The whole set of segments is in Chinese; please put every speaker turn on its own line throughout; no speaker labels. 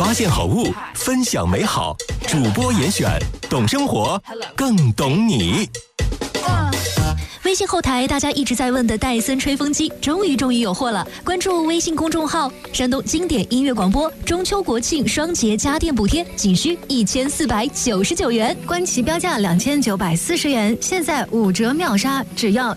发现好物，分享美好，主播严选，懂生活，更懂你。
微信后台大家一直在问的戴森吹风机终于有货了，关注微信公众号山东经典音乐广播，中秋国庆双节家电补贴仅需1499元，
官旗标价2940元，现在5折秒杀，只要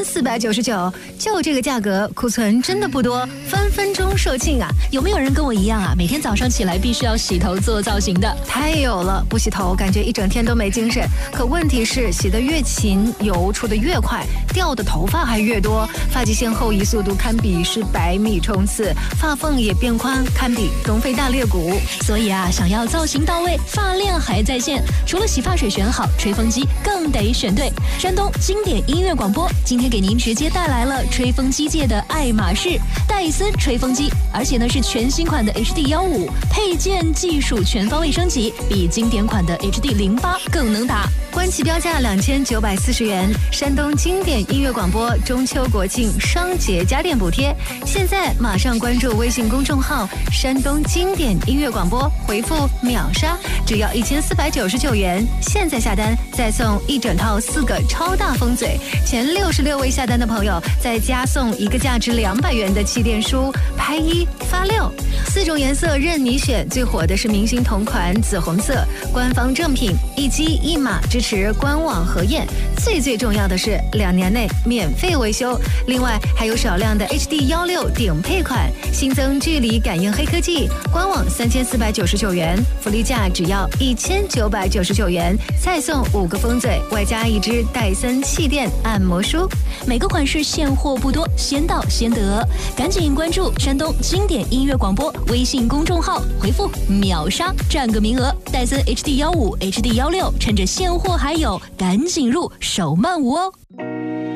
1499，就这个价格，库存真的不多，分分钟售罄啊！
有没有人跟我一样啊？每天早上起来必须要洗头做造型的？
太有了，不洗头感觉一整天都没精神。可问题是，洗得越勤，油出得越快，掉的头发还越多，发际线后移速度堪比是100米冲刺，发缝也变宽，堪比东非大裂谷。
所以啊，想要造型到位，发量还在线，除了洗发水选好，吹风机更得选对。山东经典音乐广播今天给您直接带来了吹风机界的爱马仕戴森吹风机，而且呢是全新款的 HD15，配件技术全方位升级，比经典款的 HD08 更能打。
官旗标价2940元，山东经典音乐广播中秋国庆双节家电补贴，现在马上关注微信公众号山东经典音乐广播，回复秒杀，只要1499元，现在下单再送一整套4个超大风嘴，前66位下单的朋友再加送一个价值200元的气垫书，拍1发6，4种颜色任你选，最火的是明星同款紫红色，官方正品，一机一码，支持官网核验，最重要的是2年内免费维修，另外还有少量的 HD16顶配款，新增距离感应黑科技，官网3499元，福利价只要1999元，再送5个风嘴，外加一支戴森气垫按摩梳。
每个款式现货不多，先到先得，赶紧关注山东经典音乐广播微信公众号，回复秒杀占个名额。戴森 HD15、HD16，趁着现货还有，赶紧入手慢无哦。